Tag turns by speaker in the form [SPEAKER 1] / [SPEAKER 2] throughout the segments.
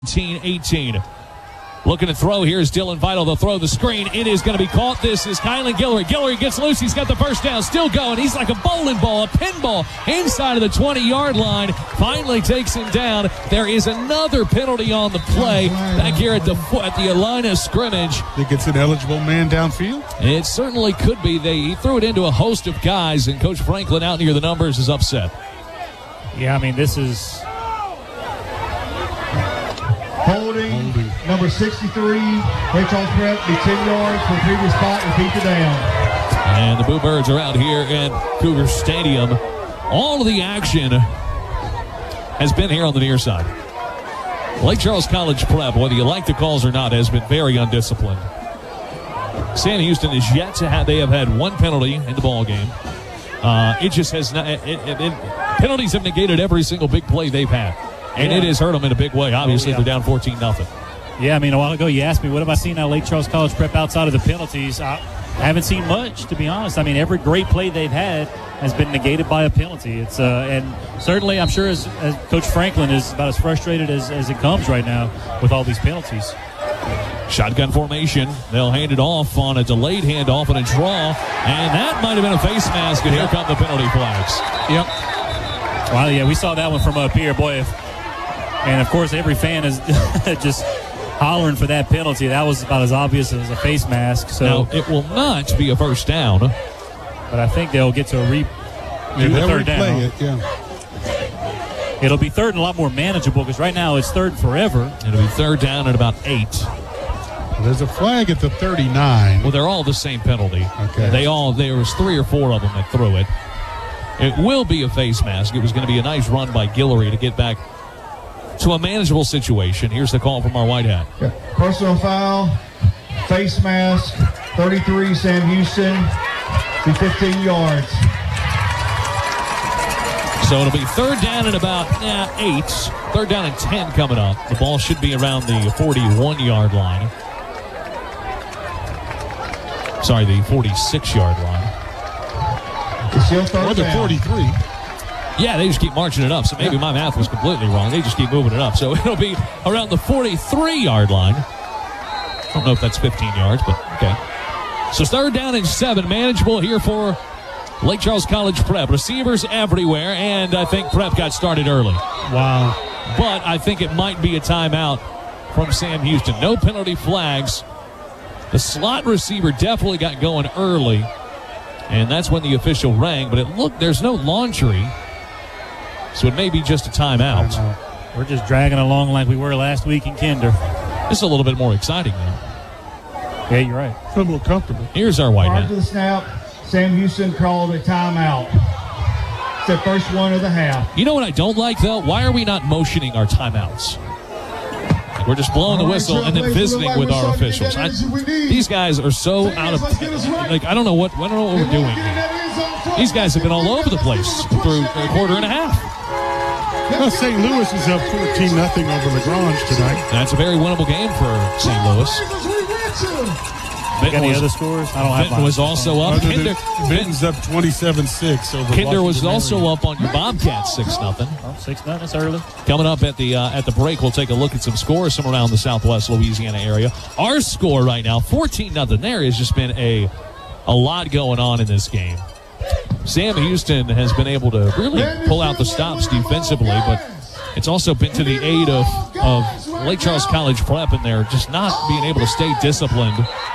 [SPEAKER 1] 18. Looking to throw. Here's Dylan Vital. They'll throw the screen. It is going to be caught. This is Kylan Guillory. Guillory gets loose. He's got the first down. Still going. He's like a bowling ball, a pinball inside of the 20-yard line. Finally takes him down. There is another penalty on the play back here at the line of scrimmage.
[SPEAKER 2] Think it's an eligible man downfield?
[SPEAKER 1] It certainly could be. He threw it into a host of guys, and Coach Franklin out near the numbers is upset.
[SPEAKER 3] Yeah, I mean, this is
[SPEAKER 4] holding. Number 63, Lake Charles Prep, be 10 yards from previous spot, repeat the down.
[SPEAKER 1] And the Bluebirds are out here at Cougar Stadium. All of the action has been here on the near side. Lake Charles College Prep, whether you like the calls or not, has been very undisciplined. Sam Houston is yet to have, they have had one penalty in the ball game. It just has not, penalties have negated every single big play they've had. And it has hurt them in a big way. Obviously, they're down 14-0.
[SPEAKER 3] Yeah, I mean, a while ago you asked me, what have I seen out of Lake Charles College Prep outside of the penalties? I haven't seen much, to be honest. I mean, every great play they've had has been negated by a penalty. It's and certainly I'm sure as Coach Franklin is about as frustrated as it comes right now with all these penalties.
[SPEAKER 1] Shotgun formation. They'll hand it off on a delayed handoff and a draw. And that might have been a face mask, and here come the penalty flags.
[SPEAKER 3] Yep. Wow, yeah, we saw that one from up here. Boy, and, of course, every fan is just hollering for that penalty. That was about as obvious as a face mask. So
[SPEAKER 1] now, it will not be a first down.
[SPEAKER 3] But I think they'll get to the third down. It'll be third and a lot more manageable because right now it's third forever.
[SPEAKER 1] It'll be third down at about 8.
[SPEAKER 2] There's a flag at the 39.
[SPEAKER 1] Well, they're all the same penalty.
[SPEAKER 2] Okay.
[SPEAKER 1] There was 3 or 4 of them that threw it. It will be a face mask. It was going to be a nice run by Guillory to get back to a manageable situation. Here's the call from our white hat.
[SPEAKER 4] Yeah. Personal foul, face mask, 33, Sam Houston, be 15 yards.
[SPEAKER 1] So it'll be third down at about 8. Third down and 10 coming up. The ball should be around the 41-yard line. Sorry, the 46-yard line.
[SPEAKER 4] It's still third down.
[SPEAKER 2] 43.
[SPEAKER 1] Yeah, they just keep marching it up. So maybe my math was completely wrong. They just keep moving it up. So it'll be around the 43-yard line. I don't know if that's 15 yards, but okay. So third down and 7. Manageable here for Lake Charles College Prep. Receivers everywhere, and I think Prep got started early.
[SPEAKER 2] Wow.
[SPEAKER 1] But I think it might be a timeout from Sam Houston. No penalty flags. The slot receiver definitely got going early, and that's when the official rang. But there's no laundry. So it may be just a timeout.
[SPEAKER 3] We're just dragging along like we were last week in Kinder.
[SPEAKER 1] This is a little bit more exciting now.
[SPEAKER 3] Yeah, you're right.
[SPEAKER 2] A little more comfortable.
[SPEAKER 1] Here's our white
[SPEAKER 4] Prior
[SPEAKER 1] hat.
[SPEAKER 4] to the snap, Sam Houston called a timeout. It's the first one of the half.
[SPEAKER 1] You know what I don't like, though? Why are we not motioning our timeouges? Like we're just blowing the whistle and then visiting with our officials. These guys are so out of... Like, I don't know what we're doing here. These guys have been all over the place through a quarter and a half.
[SPEAKER 2] Well, St. Louis is up 14-0 over LaGrange tonight.
[SPEAKER 1] That's a very winnable game for St. Louis.
[SPEAKER 3] Got any other scores? I don't have
[SPEAKER 1] Benton was also up.
[SPEAKER 2] Benton's up 27-6 over
[SPEAKER 1] Kinder was
[SPEAKER 2] Washington
[SPEAKER 1] also
[SPEAKER 2] area.
[SPEAKER 1] up on your Bobcats 6-0.
[SPEAKER 3] 6-0, that's early.
[SPEAKER 1] Coming up at the break, we'll take a look at some scores from around the Southwest Louisiana area. Our score right now, 14-0. There has just been a lot going on in this game. Sam Houston has been able to really pull out the stops defensively, but it's also been to the aid of Lake Charles College Prep, and they're just not being able to stay disciplined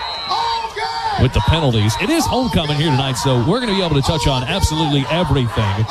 [SPEAKER 1] with the penalties. It is homecoming here tonight, so we're going to be able to touch on absolutely everything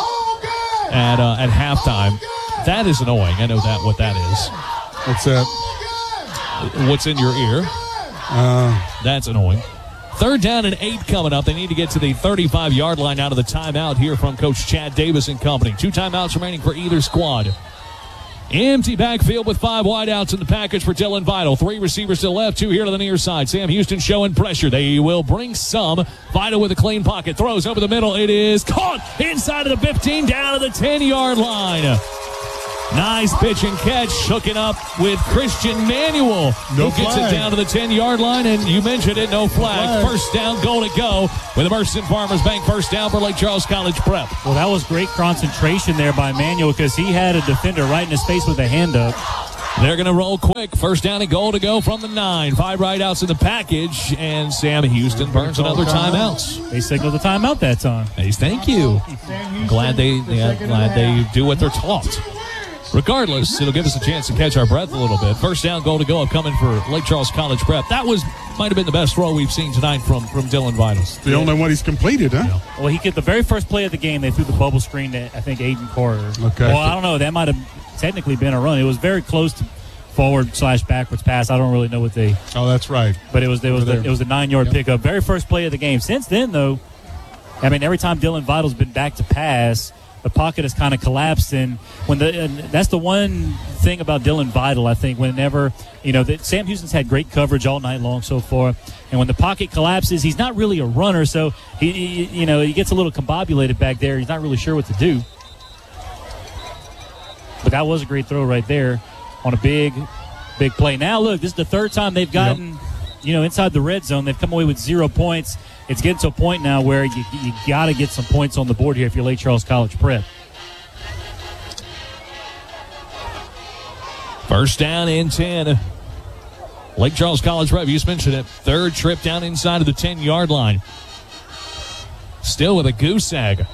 [SPEAKER 1] at halftime. That is annoying. I know what that is.
[SPEAKER 2] What's that?
[SPEAKER 1] What's in your ear? That's annoying. Third down and 8 coming up. They need to get to the 35-yard line out of the timeout here from Coach Chad Davis and company. 2 timeouts remaining for either squad. Empty backfield with 5 wideouts in the package for Dylan Vital. 3 receivers to the left, 2 here to the near side. Sam Houston showing pressure. They will bring some. Vital with a clean pocket. Throws over the middle. It is caught inside of the 15, down to the 10-yard line. Nice pitch and catch, hooking up with Christian Manuel, who gets it down to the 10-yard line, and you mentioned it, no flag. First down, goal to go with Emerson Farmers Bank. First down for Lake Charles College Prep.
[SPEAKER 3] Well, that was great concentration there by Manuel because he had a defender right in his face with a hand up.
[SPEAKER 1] They're going to roll quick. First down and goal to go from the 9. 5 right outs in the package, and Sam Houston burns another timeout.
[SPEAKER 3] They signaled the timeout that time.
[SPEAKER 1] Hey, thank you. Glad they do what they're taught. Regardless, it'll give us a chance to catch our breath a little bit. First down, goal to go coming for Lake Charles College Prep. That might have been the best throw we've seen tonight from Dylan Vital.
[SPEAKER 2] The only one he's completed, huh?
[SPEAKER 3] Yeah. Well, he get the very first play of the game. They threw the bubble screen to, I think, Aiden Carter.
[SPEAKER 2] Okay.
[SPEAKER 3] Well, I don't know. That might have technically been a run. It was very close to forward/backwards pass. I don't really know what they.
[SPEAKER 2] Oh, that's right.
[SPEAKER 3] But it was a 9-yard pickup. Very first play of the game. Since then, though, I mean, every time Dylan Vital's been back to pass, the pocket has kind of collapsed, and that's the one thing about Dylan Vital. I think whenever Sam Houston's had great coverage all night long so far, and when the pocket collapses, he's not really a runner, so he gets a little combobulated back there. He's not really sure what to do. But that was a great throw right there on a big play. Now look, this is the third time they've gotten inside the red zone. They've come away with 0 points. It's getting to a point now where you got to get some points on the board here if you're Lake Charles College Prep.
[SPEAKER 1] First down and 10. Lake Charles College Prep, you just mentioned it. Third trip down inside of the 10-yard line. Still with a goose egg.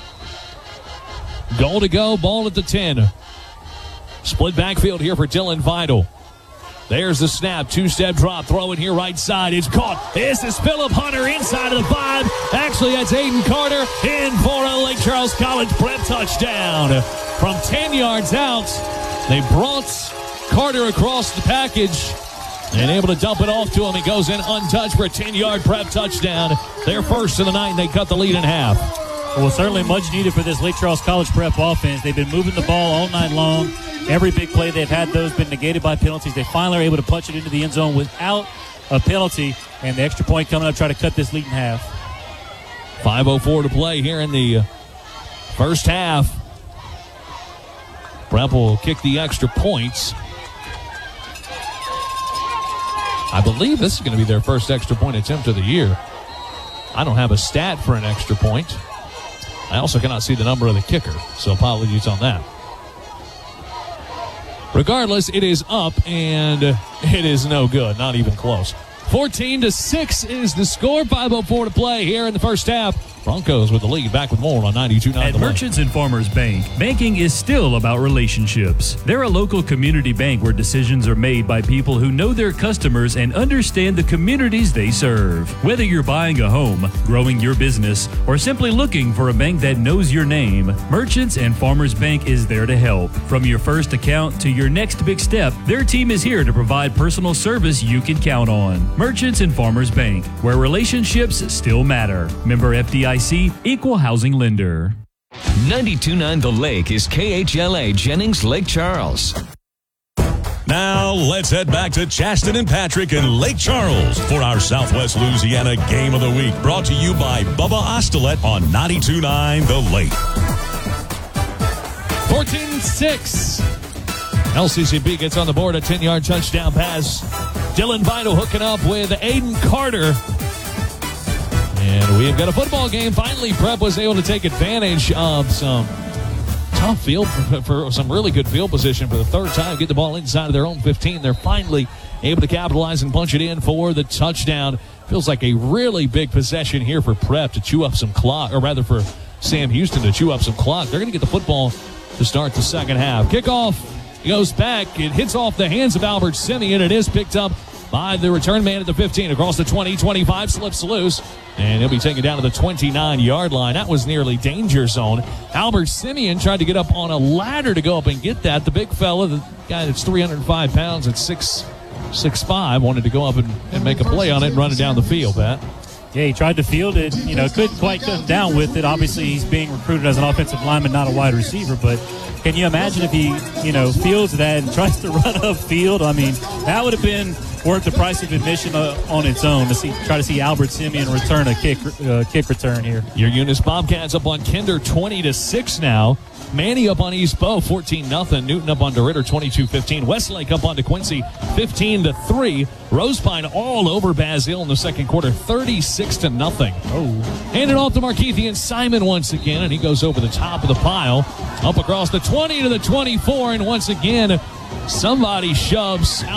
[SPEAKER 1] Goal to go, ball at the 10. Split backfield here for Dylan Vital. There's the snap, 2-step drop, throw in here right side. It's caught. This is Phillip Hunter inside of the 5. Actually, that's Aiden Carter in for a Lake Charles College Prep touchdown. From 10 yards out, they brought Carter across the package and able to dump it off to him. He goes in untouched for a 10-yard Prep touchdown. They're first of the night, and they cut the lead in half.
[SPEAKER 3] Well, certainly much needed for this Lake Charles College Prep offense. They've been moving the ball all night long. Every big play they've had, those been negated by penalties. They finally are able to punch it into the end zone without a penalty, and the extra point coming up, try to cut this lead in half.
[SPEAKER 1] 5:04 to play here in the first half. Prep will kick the extra points. I believe this is going to be their first extra point attempt of the year. I don't have a stat for an extra point. I also cannot see the number of the kicker, so apologies on that. Regardless, it is up, and it is no good, not even close. 14-6 is the score. 5:04 to play here in the first half. Broncos with the lead. Back with more on 92.9
[SPEAKER 5] At Merchants and Farmers Bank, banking is still about relationships. They're a local community bank where decisions are made by people who know their customers and understand the communities they serve. Whether you're buying a home, growing your business, or simply looking for a bank that knows your name, Merchants and Farmers Bank is there to help. From your first account to your next big step, their team is here to provide personal service you can count on. Merchants and Farmers Bank, where relationships still matter. Member FDIC, Equal Housing Lender.
[SPEAKER 6] 92.9 The Lake is KHLA Jennings Lake Charles.
[SPEAKER 7] Now, let's head back to Chaston and Patrick in Lake Charles for our Southwest Louisiana Game of the Week. Brought to you by Bubba Ostelet on 92.9 The Lake.
[SPEAKER 1] 14-6. LCCB gets on the board, a 10-yard touchdown pass. Dylan Vital hooking up with Aiden Carter. And we've got a football game. Finally, Prep was able to take advantage of some tough field for some really good field position for the third time. Get the ball inside of their own 15. They're finally able to capitalize and punch it in for the touchdown. Feels like a really big possession here for Prep to chew up some clock, or rather for Sam Houston to chew up some clock. They're going to get the football to start the second half. Kickoff goes back. It hits off the hands of Albert Simeon. It is picked up by the return man at the 15. Across the 20, 25, slips loose. And he'll be taken down to the 29-yard line. That was nearly danger zone. Albert Simeon tried to get up on a ladder to go up and get that. The big fella, the guy that's 305 pounds at 6'5", wanted to go up and make a play on it and run it down the field, Pat.
[SPEAKER 3] Yeah, he tried to field it. Couldn't quite come down with it. Obviously, he's being recruited as an offensive lineman, not a wide receiver. But can you imagine if he, fields that and tries to run upfield? I mean, that would have been worth the price of admission on its own to try to see Albert Simeon return a kick return here.
[SPEAKER 1] Your Eunice Bobcats up on Kinder 20-6 now. Manny up on East Bow 14-0. Newton up on DeRitter 22-15. Westlake up on DeQuincy 15-3. Rose Pine all over Basile in the second quarter 36-0. Handed off to Markeithian Simon once again, and he goes over the top of the pile. Up across the 20 to the 24, and once again Somebody shoves